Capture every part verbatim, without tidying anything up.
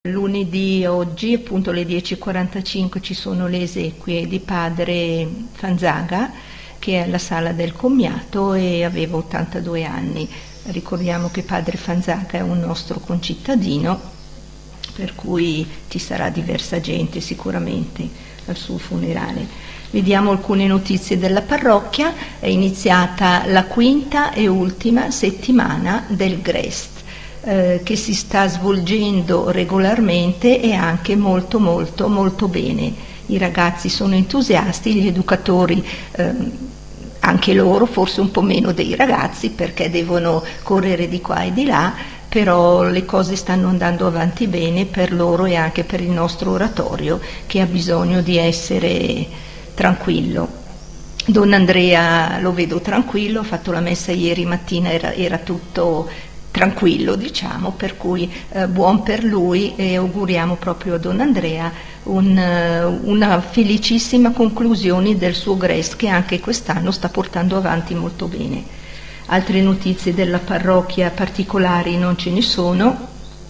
Lunedì oggi, appunto alle dieci e quarantacinque, ci sono le esequie di padre Fanzaga, che è alla Sala del Commiato e aveva ottantadue anni. Ricordiamo che padre Fanzaga è un nostro concittadino, per cui ci sarà diversa gente sicuramente al suo funerale. Vediamo alcune notizie della parrocchia. È iniziata la quinta e ultima settimana del Grest, eh, che si sta svolgendo regolarmente e anche molto molto molto bene. I ragazzi sono entusiasti, gli educatori eh, anche loro, forse un po' meno dei ragazzi perché devono correre di qua e di là, però le cose stanno andando avanti bene per loro e anche per il nostro oratorio, che ha bisogno di essere tranquillo. Don Andrea lo vedo tranquillo, ha fatto la messa ieri mattina, era, era tutto tranquillo, diciamo, per cui eh, buon per lui, e auguriamo proprio a Don Andrea un, una felicissima conclusione del suo Grest, che anche quest'anno sta portando avanti molto bene. Altre notizie della parrocchia particolari non ce ne sono.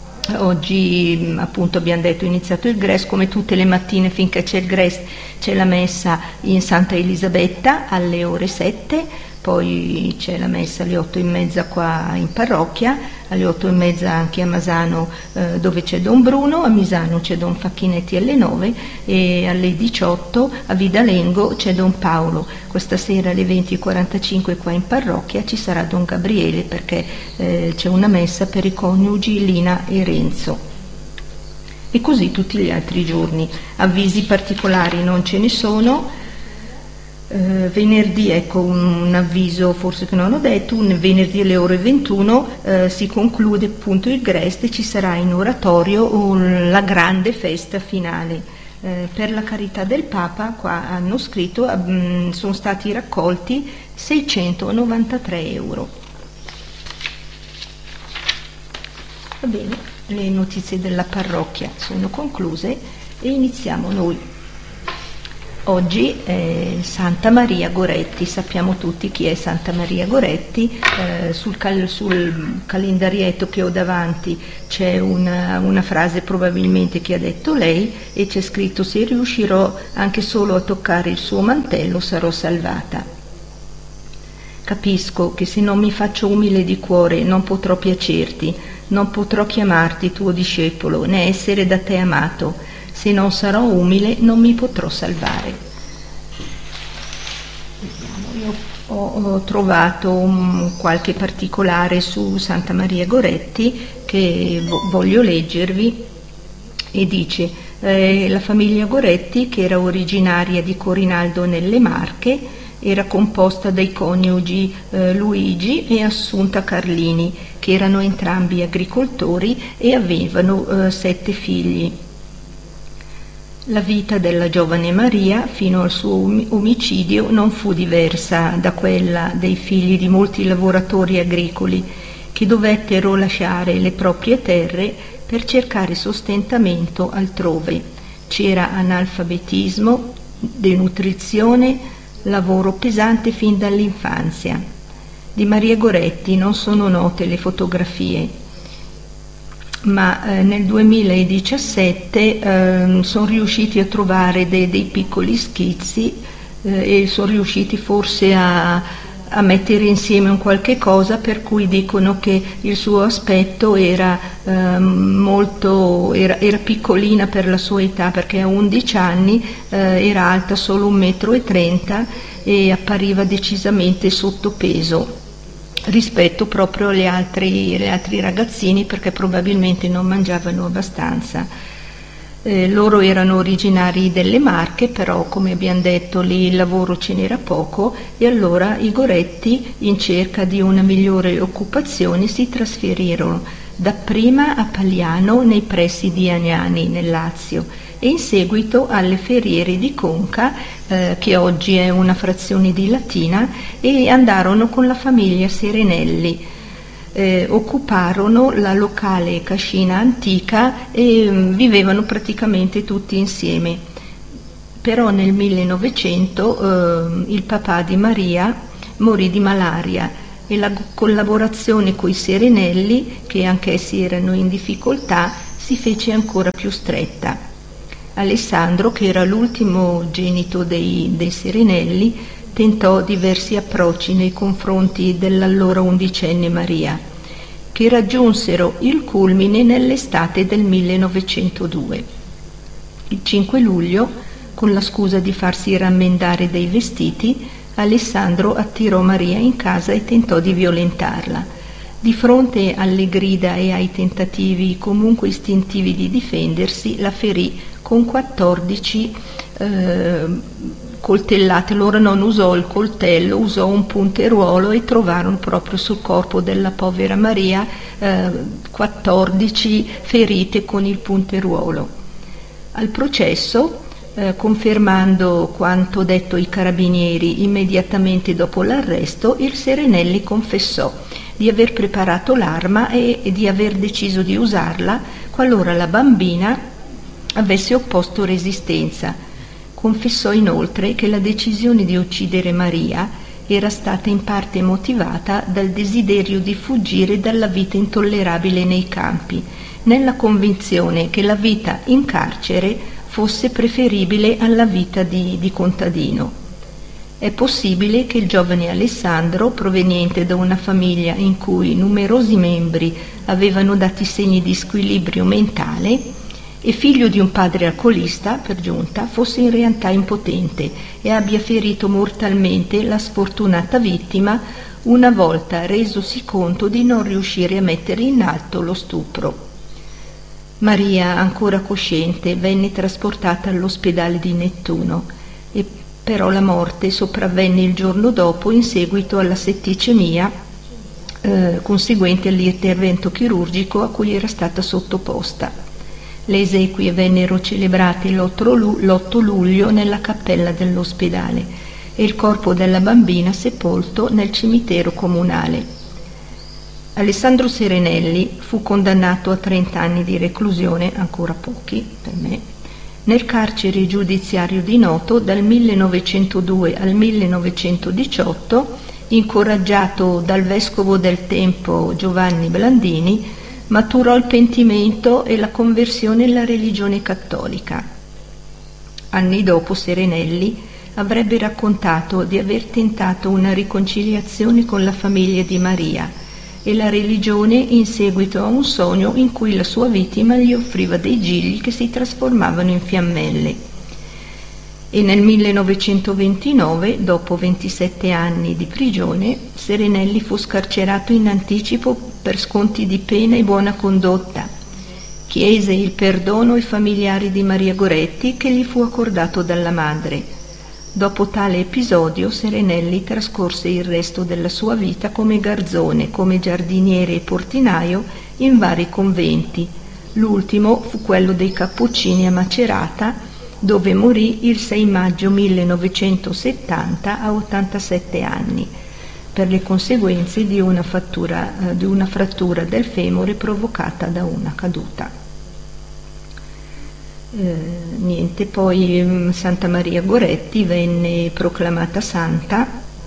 Oggi appunto abbiamo detto è iniziato il Grest, come tutte le mattine finché c'è il Grest c'è la messa in Santa Elisabetta alle ore sette, poi c'è la messa alle otto e mezza qua in parrocchia, alle otto e mezza anche a Masano eh, dove c'è Don Bruno, a Misano c'è Don Facchinetti alle nove e alle diciotto a Vidalengo c'è Don Paolo. Questa sera alle venti e quarantacinque qua in parrocchia ci sarà Don Gabriele, perché eh, c'è una messa per i coniugi Lina e Renzo. E così tutti gli altri giorni. Avvisi particolari non ce ne sono. Uh, venerdì, ecco un, un avviso forse che non ho detto, un venerdì alle ore ventuno uh, si conclude appunto il Grest e ci sarà in oratorio un, la grande festa finale. Uh, per la carità del Papa, qua hanno scritto, um, sono stati raccolti seicentonovantatré euro. Va bene, le notizie della parrocchia sono concluse e iniziamo noi. Oggi è Santa Maria Goretti, sappiamo tutti chi è Santa Maria Goretti, eh, sul, cal- sul calendarietto che ho davanti c'è una, una frase probabilmente che ha detto lei e c'è scritto: se riuscirò anche solo a toccare il suo mantello sarò salvata. Capisco che se non mi faccio umile di cuore non potrò piacerti, non potrò chiamarti tuo discepolo né essere da te amato. Se non sarò umile non mi potrò salvare. Io ho, ho trovato un, qualche particolare su Santa Maria Goretti che vo- voglio leggervi, e dice eh, la famiglia Goretti, che era originaria di Corinaldo nelle Marche, era composta dai coniugi eh, Luigi e Assunta Carlini, che erano entrambi agricoltori e avevano eh, sette figli. La vita della giovane Maria fino al suo omicidio non fu diversa da quella dei figli di molti lavoratori agricoli che dovettero lasciare le proprie terre per cercare sostentamento altrove. C'era analfabetismo, denutrizione, lavoro pesante fin dall'infanzia. Di Maria Goretti non sono note le fotografie, ma eh, nel duemiladiciassette eh, sono riusciti a trovare dei, dei piccoli schizzi eh, e sono riusciti forse a, a mettere insieme un qualche cosa, per cui dicono che il suo aspetto era eh, molto era, era piccolina per la sua età, perché a undici anni eh, era alta solo un metro e trenta e appariva decisamente sottopeso rispetto proprio agli altri, agli altri ragazzini, perché probabilmente non mangiavano abbastanza. Eh, loro erano originari delle Marche, però come abbiamo detto lì il lavoro ce n'era poco e allora i Goretti, in cerca di una migliore occupazione, si trasferirono dapprima a Pagliano nei pressi di Agnani nel Lazio e in seguito alle Ferriere di Conca, eh, che oggi è una frazione di Latina, e andarono con la famiglia Serenelli. Eh, occuparono la locale cascina antica e mh, vivevano praticamente tutti insieme. Però nel millenovecento eh, il papà di Maria morì di malaria e la collaborazione coi Serenelli, che anch'essi erano in difficoltà, si fece ancora più stretta. Alessandro, che era l'ultimo genito dei, dei Serenelli, tentò diversi approcci nei confronti dell'allora undicenne Maria, che raggiunsero il culmine nell'estate del millenovecentodue. Il cinque luglio, con la scusa di farsi rammendare dei vestiti, Alessandro attirò Maria in casa e tentò di violentarla. Di fronte alle grida e ai tentativi comunque istintivi di difendersi, la ferì con quattordici eh, coltellate. Allora non usò il coltello, usò un punteruolo e trovarono proprio sul corpo della povera Maria eh, quattordici ferite con il punteruolo. Al processo, eh, confermando quanto detto ai carabinieri immediatamente dopo l'arresto, il Serenelli confessò di aver preparato l'arma e, e di aver deciso di usarla qualora la bambina avesse opposto resistenza. Confessò inoltre che la decisione di uccidere Maria era stata in parte motivata dal desiderio di fuggire dalla vita intollerabile nei campi, nella convinzione che la vita in carcere fosse preferibile alla vita di, di contadino. È possibile che il giovane Alessandro, proveniente da una famiglia in cui numerosi membri avevano dati segni di squilibrio mentale e figlio di un padre alcolista, per giunta, fosse in realtà impotente e abbia ferito mortalmente la sfortunata vittima una volta resosi conto di non riuscire a mettere in atto lo stupro. Maria, ancora cosciente, venne trasportata all'ospedale di Nettuno e però la morte sopravvenne il giorno dopo in seguito alla setticemia eh, conseguente all'intervento chirurgico a cui era stata sottoposta. Le esequie vennero celebrate l'otto luglio nella cappella dell'ospedale e il corpo della bambina sepolto nel cimitero comunale. Alessandro Serenelli fu condannato a trenta anni di reclusione, ancora pochi per me, nel carcere giudiziario di Noto dal millenovecentodue al millenovecentodiciotto, incoraggiato dal vescovo del tempo Giovanni Blandini, maturò il pentimento e la conversione alla religione cattolica. Anni dopo Serenelli avrebbe raccontato di aver tentato una riconciliazione con la famiglia di Maria e la religione in seguito a un sogno in cui la sua vittima gli offriva dei gigli che si trasformavano in fiammelle. E nel millenovecentoventinove, dopo ventisette anni di prigione, Serenelli fu scarcerato in anticipo per sconti di pena e buona condotta. Chiese il perdono ai familiari di Maria Goretti che gli fu accordato dalla madre. Dopo tale episodio Serenelli trascorse il resto della sua vita come garzone, come giardiniere e portinaio in vari conventi. L'ultimo fu quello dei Cappuccini a Macerata, dove morì il sei maggio millenovecentosettanta a ottantasette anni, per le conseguenze di una, fattura, di una frattura del femore provocata da una caduta. Eh, niente, poi Santa Maria Goretti venne proclamata santa,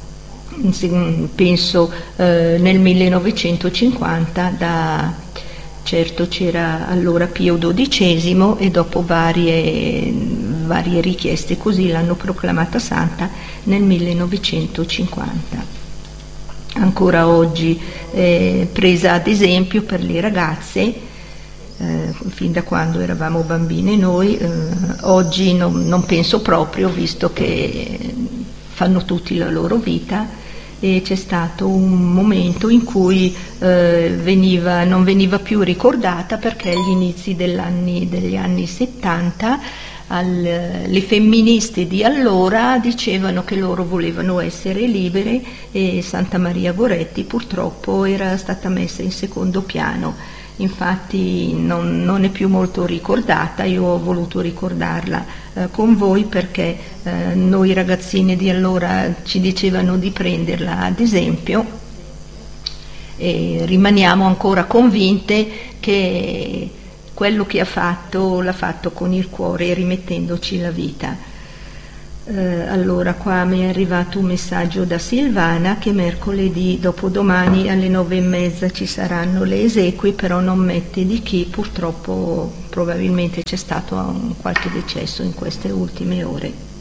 penso eh, nel millenovecentocinquanta, da, certo c'era allora Pio dodicesimo e dopo varie, varie richieste così l'hanno proclamata santa nel millenovecentocinquanta. Ancora oggi eh, presa ad esempio per le ragazze, Eh, fin da quando eravamo bambine noi, eh, oggi non, non penso proprio, visto che fanno tutti la loro vita, e c'è stato un momento in cui eh, veniva, non veniva più ricordata perché agli inizi dell'anni, degli anni settanta al, le femministe di allora dicevano che loro volevano essere libere e Santa Maria Goretti purtroppo era stata messa in secondo piano. Infatti non, non è più molto ricordata. Io ho voluto ricordarla eh, con voi perché eh, noi ragazzine di allora ci dicevano di prenderla ad esempio e rimaniamo ancora convinte che quello che ha fatto l'ha fatto con il cuore e rimettendoci la vita. Eh, allora, qua mi è arrivato un messaggio da Silvana che mercoledì dopodomani alle nove e mezza ci saranno le esequie, però non mette di chi, purtroppo probabilmente c'è stato un qualche decesso in queste ultime ore.